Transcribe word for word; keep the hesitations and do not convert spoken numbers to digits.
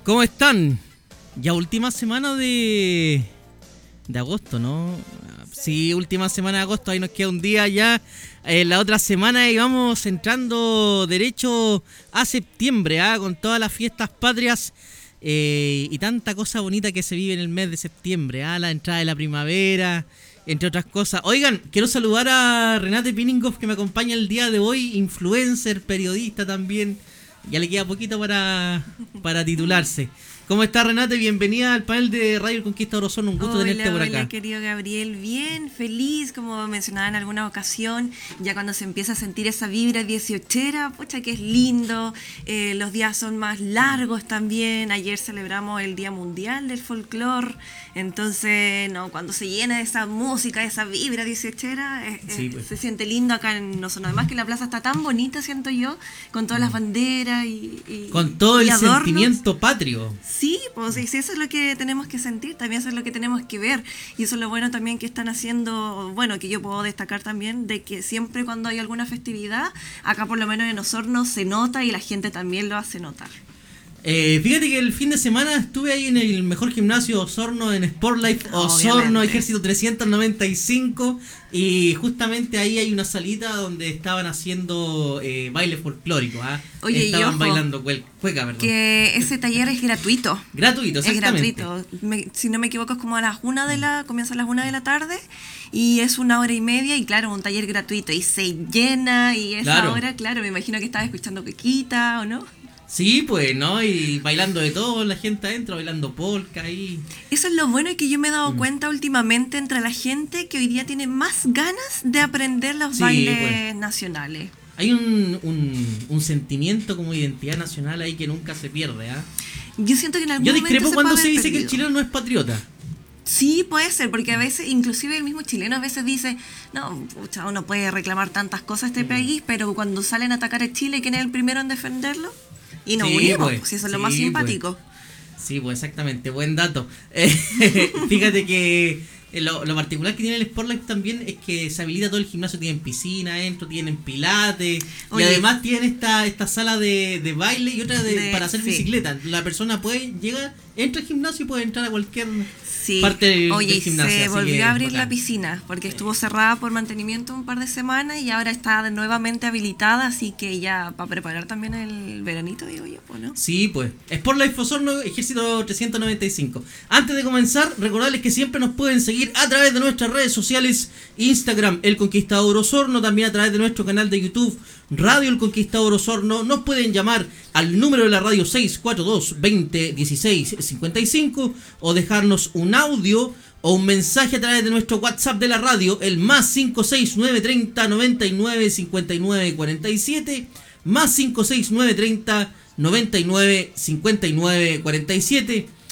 ¿Cómo están? Ya última semana de de agosto, ¿no? Sí, última semana de agosto, ahí nos queda un día ya. Eh, la otra semana y vamos entrando derecho a septiembre, ¿ah? Con todas las fiestas patrias eh, y tanta cosa bonita que se vive en el mes de septiembre, ¿ah? La entrada de la primavera, entre otras cosas. Oigan, quiero saludar a Renate Piningoff, que me acompaña el día de hoy, influencer, periodista también. Ya le queda poquito para, para titularse. ¿Cómo está, Renate? Bienvenida al panel de Radio El Conquistador Osorno. Un gusto hola, tenerte por acá. Hola, querido Gabriel. Bien, feliz, como mencionaba en alguna ocasión, ya cuando se empieza a sentir esa vibra dieciochera, pucha que es lindo. Eh, los días son más largos también. Ayer celebramos el Día Mundial del Folclore. Entonces, no, cuando se llena de esa música, de esa vibra dieciochera, eh, Sí, eh, pues. se siente lindo acá en Osorno. Además que la plaza está tan bonita, siento yo, con todas las banderas y, y Con todo y el adornos. sentimiento patrio. Sí, pues sí, sí, eso es lo que tenemos que sentir, también eso es lo que tenemos que ver. Y eso es lo bueno también que están haciendo, bueno, que yo puedo destacar también, de que siempre cuando hay alguna festividad, acá por lo menos en Osorno se nota y la gente también lo hace notar. Eh, fíjate que el fin de semana estuve ahí en el mejor gimnasio Osorno, en Sportlife Osorno, Obviamente. Ejército trescientos noventa y cinco, y justamente ahí hay una salita donde estaban haciendo eh, baile folclórico, ¿ah? Oye, y estaban ojo, bailando cuel- cueca, perdón. Que ese taller es gratuito. Gratuito, Es exactamente. gratuito. Me- si no me equivoco es como a las una de la, comienza a las una de la tarde y es una hora y media y claro, un taller gratuito y se llena y esa Claro. hora, claro, me imagino que estaba escuchando Quequita o no. Sí, pues, ¿no? Y bailando de todo, la gente adentro, bailando polka ahí. Eso es lo bueno y que yo me he dado cuenta últimamente entre la gente que hoy día tiene más ganas de aprender los Sí, bailes pues. nacionales. Hay un, un, un sentimiento como identidad nacional ahí que nunca se pierde, ¿ah? Yo siento que en algún Yo momento discrepo se cuando puede se haber dice que el perdido. chileno no es patriota. Sí, puede ser, porque a veces, inclusive el mismo chileno a veces dice, no, pucha, uno puede reclamar tantas cosas de este país, pero cuando salen a atacar a Chile, ¿quién es el primero en defenderlo? Y nos Sí, unimos, pues, pues, eso es lo sí, más pues. simpático. Sí, pues exactamente, buen dato. Eh, fíjate que eh, lo, lo particular que tiene el Sportlife también es que se habilita todo el gimnasio, tienen piscina adentro, tienen pilates, Oye. y además tienen esta, esta sala de, de baile y otra de, De- para hacer sí. bicicleta. La persona puede llegar, entra al gimnasio y puede entrar a cualquier Sí, parte del, oye, del y gimnasio. se así volvió que a abrir bacán. la piscina porque estuvo cerrada por mantenimiento un par de semanas y ahora está de nuevamente habilitada, así que ya para preparar también el veranito, digo yo, pues, ¿no? Sí, pues. Sportlife Osorno, Ejército trescientos noventa y cinco. Antes de comenzar, recordarles que siempre nos pueden seguir a través de nuestras redes sociales, Instagram, El Conquistador Osorno, también a través de nuestro canal de YouTube, Radio El Conquistador Osorno. Nos pueden llamar al número de la radio seis cuatro dos, veinte, dieciséis, cincuenta y cinco o dejarnos un audio o un mensaje a través de nuestro WhatsApp de la radio, el más cinco seis nueve treinta, noventa y nueve, cincuenta y nueve, cuarenta y siete, más cinco seis nueve treinta, noventa y nueve, cincuenta y nueve, cuarenta y siete.